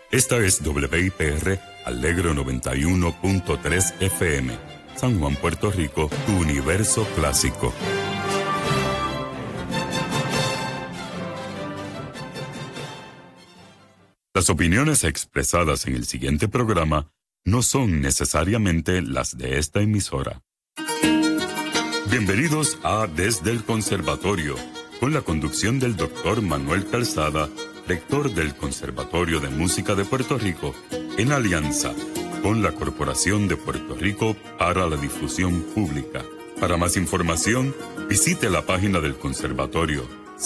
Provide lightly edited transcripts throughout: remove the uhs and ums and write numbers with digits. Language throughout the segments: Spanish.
Esta es WIPR Alegro 91.3 FM, San Juan, Puerto Rico, tu universo clásico. Las opiniones expresadas en el siguiente programa no son necesariamente las de esta emisora. Bienvenidos a Desde el Conservatorio, con la conducción del Dr. Manuel Calzada, rector del Conservatorio de Música de Puerto Rico, en alianza con la Corporación de Puerto Rico para la Difusión Pública. Para más información, visite la página del conservatorio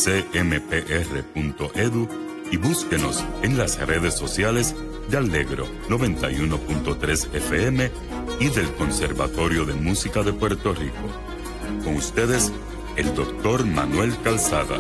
cmpr.edu y búsquenos en las redes sociales de Alegro 91.3 FM y del Conservatorio de Música de Puerto Rico. Con ustedes, el Dr. Manuel Calzada.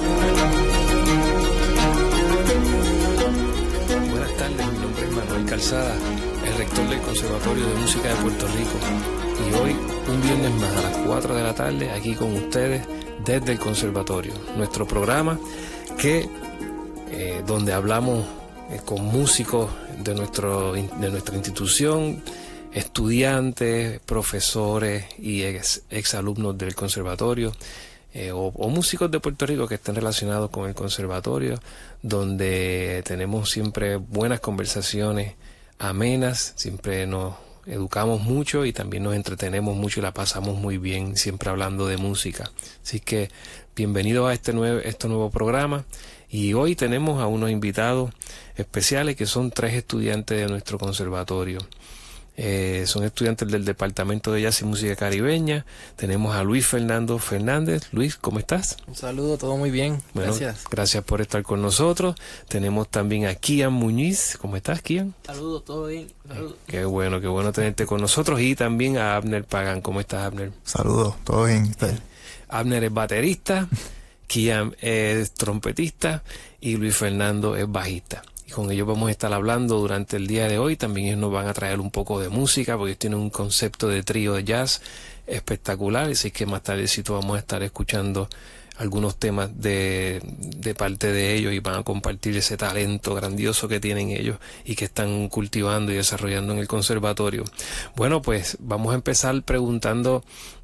Buenas tardes, mi nombre es Manuel Calzada, el rector del Conservatorio de Música de Puerto Rico. Y hoy, un viernes más a las 4 de la tarde, aquí con ustedes desde el Conservatorio. Nuestro programa donde hablamos con músicos de nuestra institución, estudiantes, profesores y exalumnos del conservatorio, o músicos de Puerto Rico que estén relacionados con el conservatorio, donde tenemos siempre buenas conversaciones amenas, siempre nos educamos mucho y también nos entretenemos mucho y la pasamos muy bien, siempre hablando de música. Así que bienvenidos a este nuevo programa. Y hoy tenemos a unos invitados especiales que son 3 estudiantes de nuestro conservatorio. Son estudiantes del Departamento de Jazz y Música Caribeña. Tenemos a Luis Fernando Fernández. Luis, ¿cómo estás? Un saludo, todo muy bien. Bueno, gracias. Gracias por estar con nosotros. Tenemos también a Kian Muñiz. ¿Cómo estás, Kian? Saludos, todo bien. Saludos. Qué bueno tenerte con nosotros. Y también a Abner Pagán. ¿Cómo estás, Abner? Saludos, todo bien. Abner es baterista, Kian es trompetista y Luis Fernando es bajista. Y con ellos vamos a estar hablando durante el día de hoy. También ellos nos van a traer un poco de música, porque ellos tienen un concepto de trío de jazz espectacular. Así que más tardecito vamos a estar escuchando algunos temas de parte de ellos y van a compartir ese talento grandioso que tienen ellos y que están cultivando y desarrollando en el conservatorio. Bueno, pues vamos a empezar preguntando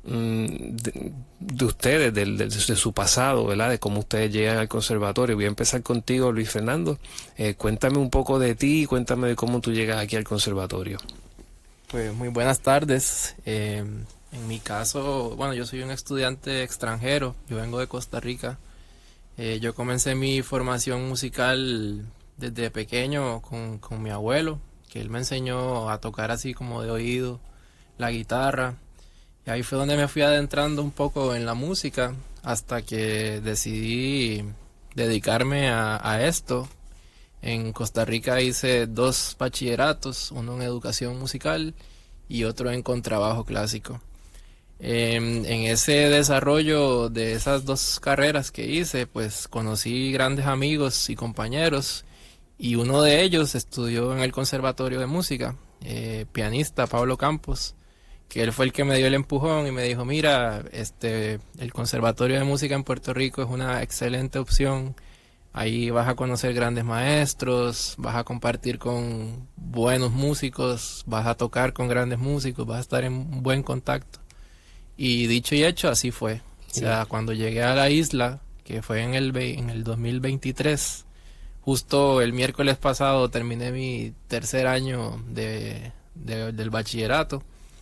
de ustedes, de su pasado, ¿verdad? De cómo ustedes llegan al conservatorio. Voy a empezar contigo, Luis Fernando. Cuéntame un poco de ti, cuéntame de cómo tú llegas aquí al conservatorio. Pues muy buenas tardes. En mi caso, bueno, yo soy un estudiante extranjero, yo vengo de Costa Rica. Yo comencé mi formación musical desde pequeño con mi abuelo, que él me enseñó a tocar así como de oído, la guitarra. Y ahí fue donde me fui adentrando un poco en la música, hasta que decidí dedicarme a esto. En Costa Rica hice 2 bachilleratos, uno en educación musical y otro en contrabajo clásico. En ese desarrollo de esas 2 carreras que hice, pues conocí grandes amigos y compañeros, y uno de ellos estudió en el Conservatorio de Música, pianista Pablo Campos, que él fue el que me dio el empujón y me dijo: mira, el Conservatorio de Música en Puerto Rico es una excelente opción. Ahí vas a conocer grandes maestros, vas a compartir con buenos músicos, vas a tocar con grandes músicos, vas a estar en buen contacto. Y dicho y hecho, así fue. Sí. O sea, cuando llegué a la isla, que fue en el 2023, justo el miércoles pasado terminé mi tercer año del bachillerato.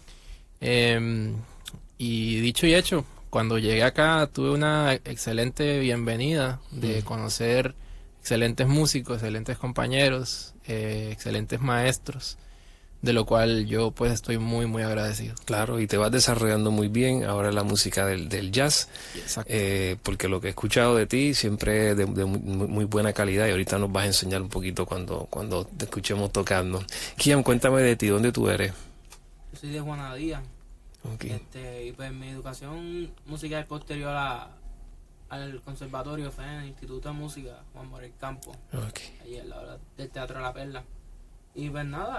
Y dicho y hecho, cuando llegué acá tuve una excelente bienvenida de conocer excelentes músicos, excelentes compañeros, excelentes maestros, de lo cual yo pues estoy muy muy agradecido. Claro, y te vas desarrollando muy bien ahora la música del jazz. Exacto. Porque lo que he escuchado de ti siempre es de muy buena calidad, y ahorita nos vas a enseñar un poquito cuando te escuchemos tocando. Kian, cuéntame de ti, ¿dónde tú eres? Yo soy de Juanadía. Okay. Y pues mi educación musical posterior al conservatorio fue en el Instituto de Música Juan Morel Campo, allí al lado del Teatro La Perla. Y pues nada,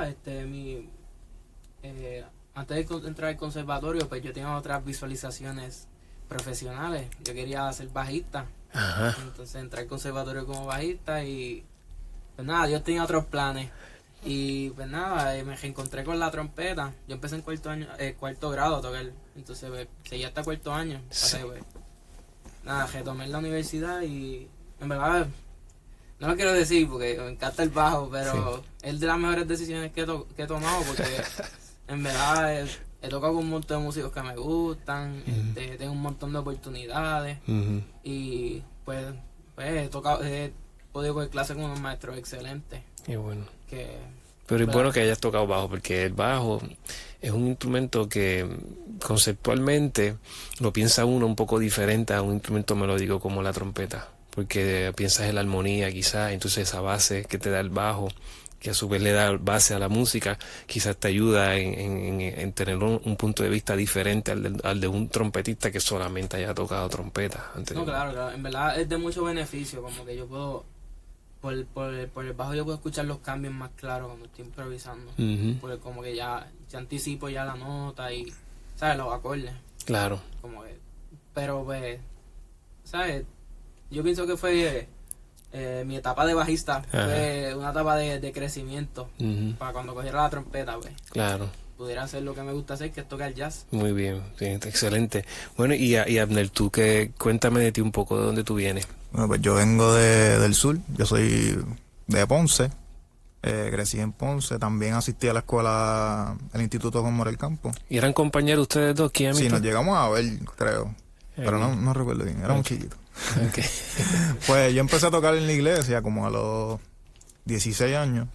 antes de entrar al conservatorio, pues yo tenía otras visualizaciones profesionales. Yo quería ser bajista. Ajá. Entonces entré al conservatorio como bajista y pues nada, Dios tenía otros planes. Y pues nada, me reencontré con la trompeta. Yo empecé en cuarto grado a tocar. Entonces pues, seguí hasta cuarto año. Sí. Pues, nada, retomé en la universidad y en verdad no lo quiero decir porque me encanta el bajo, pero es de las mejores decisiones que he tomado porque en verdad he tocado con un montón de músicos que me gustan, tengo un montón de oportunidades y pues he podido coger clases con unos maestros excelentes. Y bueno. Pero es bueno que hayas tocado bajo, porque el bajo es un instrumento que conceptualmente lo piensa uno un poco diferente a un instrumento melódico como la trompeta, porque piensas en la armonía quizás, entonces esa base que te da el bajo, que a su vez le da base a la música, quizás te ayuda en tener un punto de vista diferente al de un trompetista que solamente haya tocado trompeta. No, claro, en verdad es de mucho beneficio, como que yo puedo... Por el bajo yo puedo escuchar los cambios más claros cuando estoy improvisando. Porque como que ya anticipo ya la nota y, ¿sabes? Los acordes. Claro. Como que, pero pues, ¿sabes? Yo pienso que fue mi etapa de bajista. Fue una etapa de crecimiento. Para cuando cogiera la trompeta, pues. Claro. Pudiera hacer lo que me gusta hacer, que es tocar jazz. Muy bien, excelente. Bueno, y Abner, tú cuéntame de ti un poco, ¿de dónde tú vienes? Bueno, pues yo vengo del sur, yo soy de Ponce, crecí en Ponce, también asistí a la escuela, al Instituto Juan Morel Campos. ¿Y eran compañeros ustedes dos? ¿Quién? Sí, nos llegamos a ver, creo, pero no recuerdo bien, éramos chiquitos. Okay. Pues yo empecé a tocar en la iglesia como a los 16 años.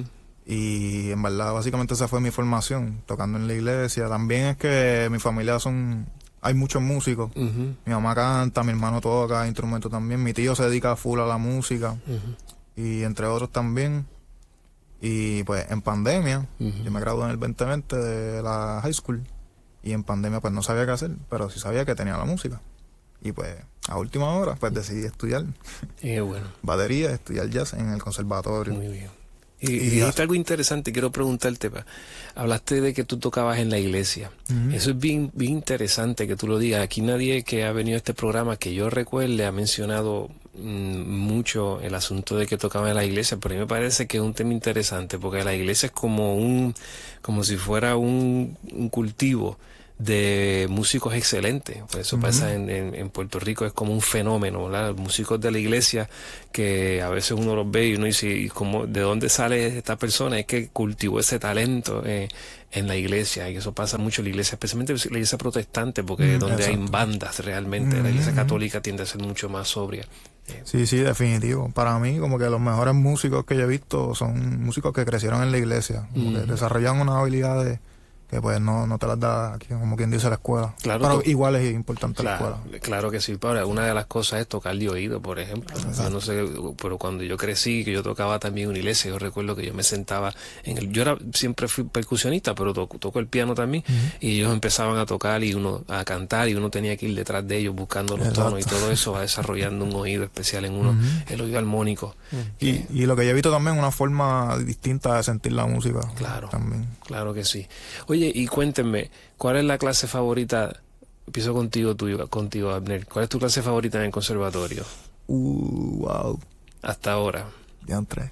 Y en verdad básicamente esa fue mi formación, tocando en la iglesia. También es que mi familia hay muchos músicos. Mi mamá canta, mi hermano toca instrumentos también, mi tío se dedica full a la música y entre otros también. Y pues en pandemia, yo me gradué en el 2020 de la high school y en pandemia pues no sabía qué hacer, pero sí sabía que tenía la música. Y pues a última hora pues decidí estudiar batería, estudiar jazz en el conservatorio. Muy bien. Y dijiste algo interesante, quiero preguntarte, hablaste de que tú tocabas en la iglesia. Eso es bien interesante que tú lo digas. Aquí nadie que ha venido a este programa que yo recuerde ha mencionado mucho el asunto de que tocaba en la iglesia, pero a mí me parece que es un tema interesante porque la iglesia es como si fuera un cultivo de músicos excelentes. Pues eso pasa en Puerto Rico, es como un fenómeno, ¿verdad? Músicos de la iglesia que a veces uno los ve y uno dice, ¿de dónde sale esta persona? Es que cultivó ese talento en la iglesia, y eso pasa mucho en la iglesia, especialmente la iglesia protestante, porque es donde hay bandas realmente. La iglesia católica tiende a ser mucho más sobria. Sí, definitivo. Para mí, como que los mejores músicos que yo he visto son músicos que crecieron en la iglesia, como que desarrollan unas habilidades que pues no te las da aquí, como quien dice, la escuela. Claro, pero igual es importante la escuela. Claro que sí, pero una de las cosas es tocar de oído, por ejemplo. Yo no sé, pero cuando yo crecí, que yo tocaba también en una iglesia, yo recuerdo que yo me sentaba yo siempre fui percusionista, pero toco el piano también, y ellos empezaban a tocar y a cantar, y uno tenía que ir detrás de ellos buscando los tonos, y todo eso va desarrollando un oído especial en uno, el oído armónico. Y lo que yo he visto también, una forma distinta de sentir la música. Claro, también. Claro que sí. Oye, y cuéntenme, ¿cuál es la clase favorita? Empiezo contigo, Abner. ¿Cuál es tu clase favorita en el conservatorio? Wow. Hasta ahora. Ya entré.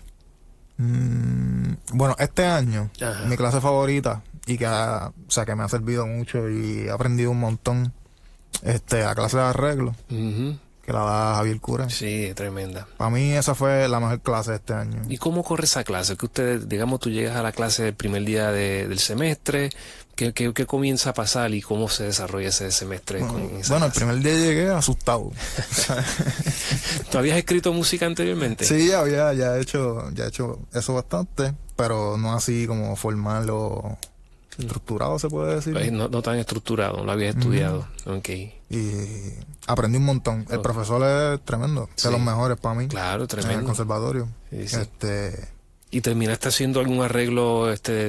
Bueno, este año, mi clase favorita, y que me ha servido mucho y he aprendido un montón, la clase de arreglo, que la da Javier Cura. Sí, tremenda. Para mí esa fue la mejor clase de este año. ¿Y cómo corre esa clase? Que ustedes, digamos, tú llegas a la clase el primer día del semestre, ¿qué comienza a pasar y cómo se desarrolla ese semestre? Bueno, el primer día llegué asustado. ¿Tú habías escrito música anteriormente? Sí, ya he hecho eso bastante, pero no así como formal o estructurado, se puede decir. No tan estructurado, no lo habías estudiado. Okay. Y aprendí un montón. El profesor es tremendo, de los mejores para mí. Claro, tremendo. En el conservatorio. Sí. ¿Y terminaste haciendo algún arreglo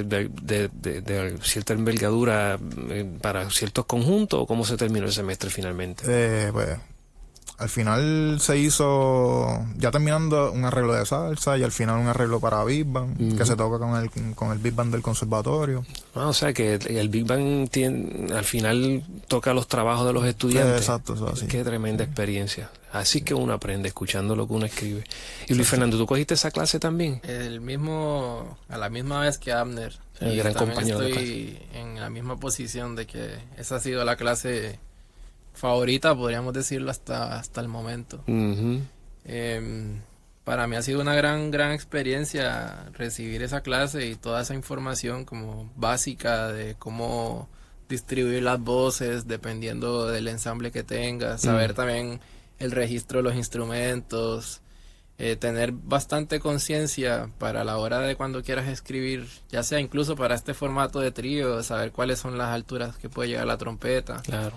de cierta envergadura para ciertos conjuntos, o cómo se terminó el semestre finalmente? Pues al final se hizo, ya terminando, un arreglo de salsa y al final un arreglo para Big Band, que se toca con el Big Band del conservatorio. O sea que el Big Band al final toca los trabajos de los estudiantes. Exacto, eso así. Qué tremenda experiencia. Así que uno aprende escuchando lo que uno escribe. Y Luis Fernando, ¿tú cogiste esa clase también? A la misma vez que Abner. El gran compañero de estoy en la misma posición de que esa ha sido la clase favorita, podríamos decirlo, hasta el momento. Para mí ha sido una gran experiencia recibir esa clase y toda esa información como básica de cómo distribuir las voces dependiendo del ensamble que tengas, saber también el registro de los instrumentos, tener bastante conciencia para la hora de cuando quieras escribir, ya sea incluso para este formato de trío, saber cuáles son las alturas que puede llegar la trompeta. Claro.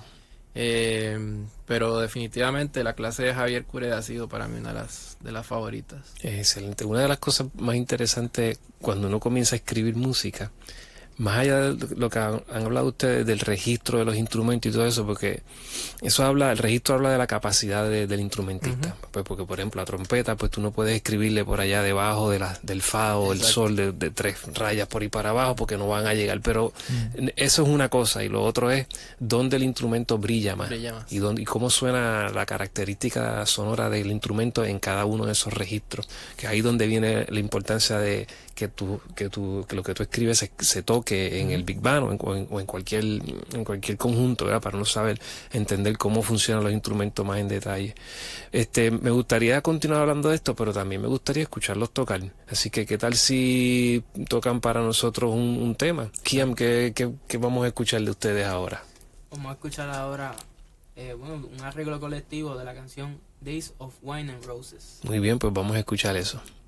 Pero definitivamente la clase de Javier Curé ha sido para mí una de las favoritas. Excelente. Una de las cosas más interesantes cuando uno comienza a escribir música, más allá de lo que han hablado ustedes del registro de los instrumentos y todo eso, porque el registro habla de la capacidad del instrumentista. Pues porque, por ejemplo, la trompeta, pues tú no puedes escribirle por allá debajo del fa o el sol de 3 rayas por ahí para abajo porque no van a llegar. Pero eso es una cosa, y lo otro es dónde el instrumento brilla más. Y cómo suena la característica sonora del instrumento en cada uno de esos registros. Que ahí donde viene la importancia de que lo que tú escribes se toque en el Big Band o en cualquier conjunto, ¿verdad? Para uno saber entender cómo funcionan los instrumentos más en detalle. Me gustaría continuar hablando de esto, pero también me gustaría escucharlos tocar. Así que, ¿qué tal si tocan para nosotros un tema? Kiam, ¿qué vamos a escuchar de ustedes ahora? Vamos a escuchar ahora un arreglo colectivo de la canción Days of Wine and Roses. Muy bien, pues vamos a escuchar eso.